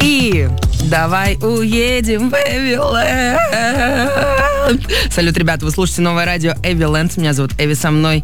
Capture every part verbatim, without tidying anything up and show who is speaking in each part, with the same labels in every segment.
Speaker 1: И давай уедем в Эвиленд. Салют, ребята, вы слушаете новое радио Эвиленд. Меня зовут Эви, со мной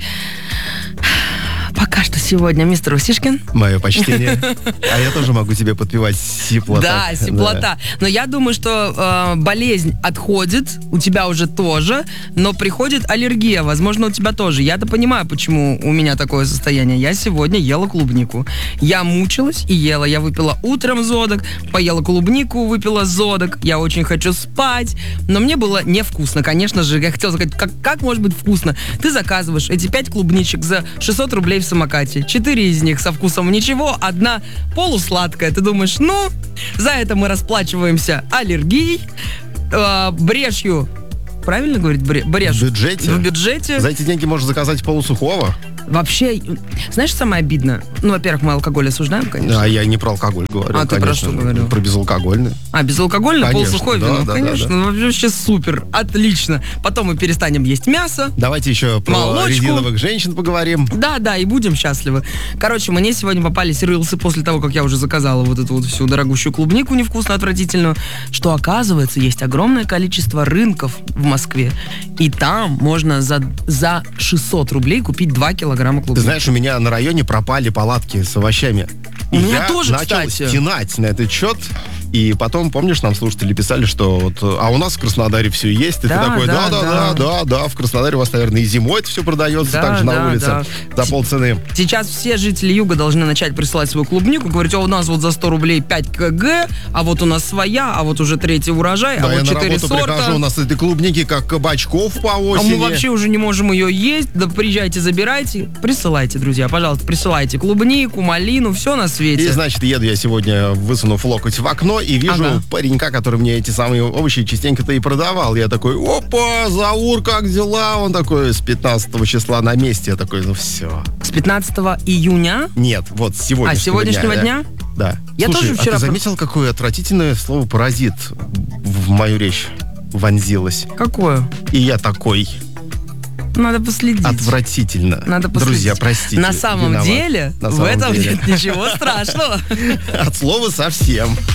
Speaker 1: пока что сегодня мистер Усишкин.
Speaker 2: Мое почтение. А я тоже могу тебе подпевать сиплота.
Speaker 1: Да, сиплота. Да. Но я думаю, что э, болезнь отходит, у тебя уже тоже, но приходит аллергия. Возможно, у тебя тоже. Я-то понимаю, почему у меня такое состояние. Я сегодня ела клубнику. Я мучилась и ела. Я выпила утром зодок, поела клубнику, выпила зодок. Я очень хочу спать, но мне было невкусно. Конечно же, я хотела сказать, как, как может быть вкусно? Ты заказываешь эти пять клубничек за шестьсот рублей в самокате. Четыре из них со вкусом ничего, одна полусладкая. Ты думаешь, ну, за это мы расплачиваемся аллергией, э, брешью. Правильно говорить? Брешь?
Speaker 2: В бюджете?
Speaker 1: В бюджете.
Speaker 2: За эти деньги можно заказать полусухого.
Speaker 1: Вообще, знаешь, самое обидное? Ну, во-первых, мы алкоголь осуждаем, конечно.
Speaker 2: А я не про алкоголь говорю.
Speaker 1: А ты
Speaker 2: конечно,
Speaker 1: про что говорил?
Speaker 2: Про безалкогольный.
Speaker 1: А, безалкогольный? Полусухое
Speaker 2: да,
Speaker 1: вино?
Speaker 2: Да,
Speaker 1: конечно.
Speaker 2: Да, да.
Speaker 1: Ну, вообще супер. Отлично. Потом мы перестанем есть мясо.
Speaker 2: Давайте еще про
Speaker 1: молочку.
Speaker 2: резиновых женщин поговорим.
Speaker 1: Да, да, и будем счастливы. Короче, мне сегодня попались рылсы после того, как я уже заказала вот эту вот всю дорогущую клубнику невкусно отвратительную, что, оказывается, есть огромное количество рынков в Москве. И там можно за, за шестьсот рублей купить два килограмма клубники.
Speaker 2: Ты знаешь, у меня на районе пропали палатки с овощами.
Speaker 1: У
Speaker 2: и
Speaker 1: меня
Speaker 2: я
Speaker 1: тоже,
Speaker 2: начал
Speaker 1: кстати.
Speaker 2: стенать на этот счет. И потом, помнишь, нам слушатели писали, что вот, а у нас в Краснодаре все есть. И
Speaker 1: да,
Speaker 2: ты такой,
Speaker 1: да,
Speaker 2: да, да,
Speaker 1: да,
Speaker 2: да, да, да, в Краснодаре у вас, наверное, и зимой это все продается,
Speaker 1: да,
Speaker 2: также
Speaker 1: да,
Speaker 2: на улице
Speaker 1: да.
Speaker 2: за полцены.
Speaker 1: Сейчас все жители Юга должны начать присылать свою клубнику, говорить, а у нас вот за сто рублей пять килограмм, а вот у нас своя, а вот уже третий урожай,
Speaker 2: Да,
Speaker 1: а
Speaker 2: я
Speaker 1: вот
Speaker 2: на
Speaker 1: четыре
Speaker 2: работу
Speaker 1: сорта.
Speaker 2: прихожу, у нас этой клубники как кабачков по
Speaker 1: А
Speaker 2: осени.
Speaker 1: мы вообще уже не можем ее есть. Да приезжайте, забирайте. Присылайте, друзья, пожалуйста, присылайте клубнику, малину, все на свете.
Speaker 2: И, значит, еду я сегодня, высунув локоть в окно, и вижу
Speaker 1: Ага.
Speaker 2: паренька, который мне эти самые овощи частенько-то и продавал. Я такой, опа, Заур, как дела? Он такой, с пятнадцатого числа на месте. Я такой, ну все.
Speaker 1: С пятнадцатого июня.
Speaker 2: Нет, вот с сегодняшнего,
Speaker 1: А, с сегодняшнего дня?
Speaker 2: Да.
Speaker 1: Я
Speaker 2: Слушай,
Speaker 1: тоже вчера
Speaker 2: а ты заметил, какое отвратительное слово «паразит» в мою речь вонзилось?
Speaker 1: Какое?
Speaker 2: И я такой,
Speaker 1: Надо последить.
Speaker 2: отвратительно.
Speaker 1: Надо последить.
Speaker 2: Друзья, простите.
Speaker 1: На самом
Speaker 2: виноват.
Speaker 1: деле,
Speaker 2: На
Speaker 1: в
Speaker 2: самом
Speaker 1: этом
Speaker 2: деле.
Speaker 1: нет ничего страшного.
Speaker 2: От слова совсем.